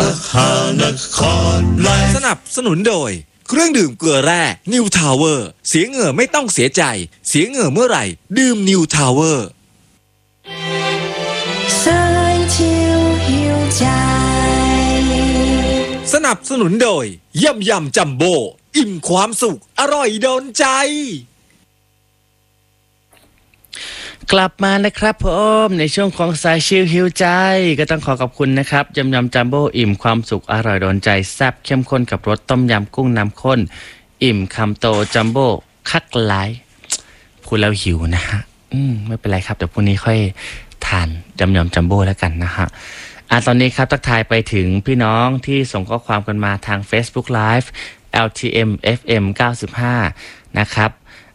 หานครแลสนับสนุนโดยเครื่องดื่มเกลือแร่นิวทาวเวอร์เสียเหงื่อไม่ต้องเสียใจเสียเหงื่อเมื่อไหร่ดื่มนิวทาวเวอร์สนับสนุนโดยยำจัมโบ้อิ่มความสุขอร่อยโดนใจกลับมานะครับผมในช่วงของสายชิลฮิวใจก็ต้องขอบคุณนะครับยำจัมโบ้อิ่มความสุขอร่อยโดนใจแซ่บเข้มข้นกับรสต้มยำกุ้งน้ำข้นอิ่มคำโตจัมโบ้คักหลายพูดแล้วหิวนะฮะไม่เป็นไรครับเดี๋ยวพรุ่งนี้ค่อยทานยำจัมโบ้แล้วกันนะฮะตอนนี้ครับทักทายไปถึงพี่น้องที่ส่งข้อความกันมาทาง Facebook Live LTM FM 95นะครับ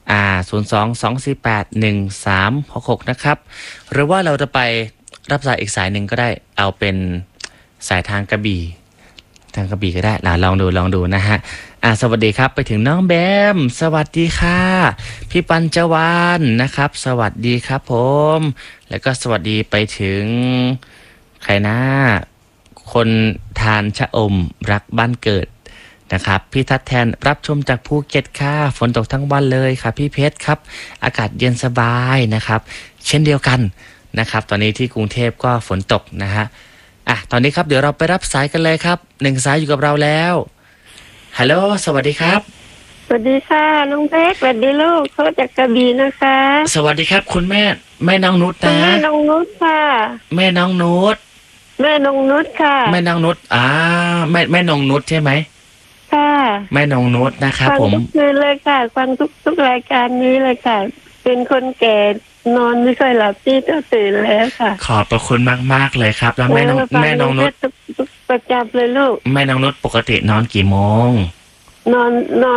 02-248-1366นะครับหรือว่าเราจะไปรับสายอีกสายหนึ่งก็ได้เอาเป็นสายทางกระบี่ก็ได้ลองดูนะฮะสวัสดีครับไปถึงน้องแบมสวัสดีค่ะพี่ปัญจวรรณนะครับสวัสดีครับผมแล้วก็สวัสดีไปถึงใครนะคนทานชะอมรักบ้านเกิดนะครับพี่ทัดแทนรับชมจากภูเก็ตค่ะฝนตกทั้งวันเลยครับพี่เพชรครับอากาศเย็นสบายนะครับเช่นเดียวกันนะครับตอนนี้ที่กรุงเทพก็ฝนตกนะฮะตอนนี้ครับเดี๋ยวเราไปรับสายกันเลยครับ1สายอยู่กับเราแล้วฮัลโหลสวัสดีครับสวัสดีค่ะน้องเพชรสวัสดีลูกเขาจากกระบี่นะคะสวัสดีครับคุณแม่น้องนุชนะแม่น้องนุชค่ะแม่น้องนุชแม่น้องนุชค่ะแม่น้องนุชแม่น้องนุชใช่ไหมค่ะแม่น้องนุชนะครับผมฟังทุกคืนเลยค่ะฟังทุกรายการนี้เลยค่ะเป็นคนแก่นอนไม่ค่อยหลับที่จะตื่นแล้วค่ะขอบพระคุณมากเลยครับแล้วแม่น้องนุชประจำเลยลูกแม่น้องนุชปกตินอนกี่โมงนอน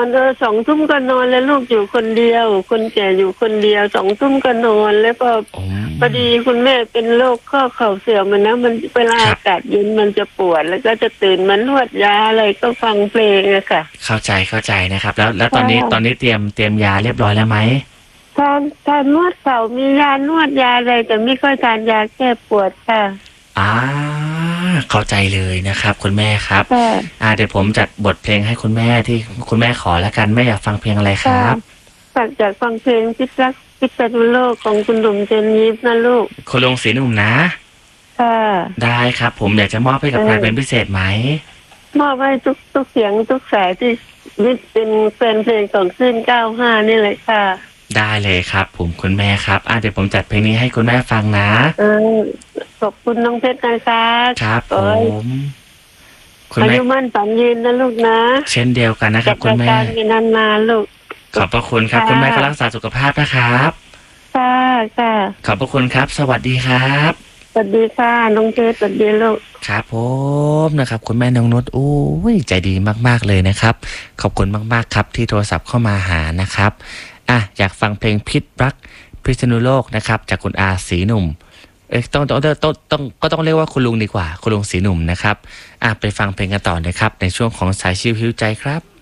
2 ทุ่มก็นอนแล้วลูกอยู่คนเดียวคนแก่อยู่คนเดียว2 ทุ่มก็นอนแล้วก็พอดีคุณแม่เป็นโรคข้อเข่าเสื่อมมันนะมันเวลาอากาศเย็นมันจะปวดแล้วก็จะตื่นมานวดยาอะไรก็ฟังเพลงอะค่ะเข้าใจนะครับแล้วตอนนี้เตรียมยาเรียบร้อยแล้วไหมทานนวดเข่ามียานวดยาอะไรแต่ไม่ค่อยทานยาแก้ปวดค่ะเข้าใจเลยนะครับคุณแม่ครับเดี๋ยวผมจัดบทเพลงให้คุณแม่ที่คุณแม่ขอแล้วกันแม่อยากฟังเพลงอะไรครับอยากฟังเพลงพิษณุโลกของคุณหนุ่มเจนยิปนะลูกคุณลุงศรีหนุ่มนะได้ครับผมอยากจะมอบให้กับใครเป็นพิเศษไหมมอบให้ทุกเสียงทุกสายที่เป็นแฟนเพลงของคลื่น95นี่เลยค่ะได้เลยครับผมคุณแม่ครับเดี๋ยวผมจัดเพลงนี้ให้คุณแม่ฟังนะขอบคุณน้องเพชรนะคะครับผมคุณแม่อายุมั่นฝันยืนนะลูกนะเช่นเดียวกันนะครับคุณแม่นานๆลูกขอบพระคุณครับคุณแม่ก็รักษาสุขภาพนะครับค่ะขอบพระคุณครับสวัสดีครับสวัสดีค่ะน้องเพชรสวัสดีลูกครับผมนะครับคุณแม่น้องนุชโอ้ยใจดีมากๆเลยนะครับขอบคุณมากๆครับที่โทรศัพท์เข้ามาหานะครับอยากฟังเพลงพิษรักพิษณุโลกนะครับจากคุณอาศรีหนุ่มต้องเรียกว่าคุณลุงดีกว่าคุณลุงศรีหนุ่มนะครับไปฟังเพลงกันต่อนะครับในช่วงของสายชิลฮิวใจครับ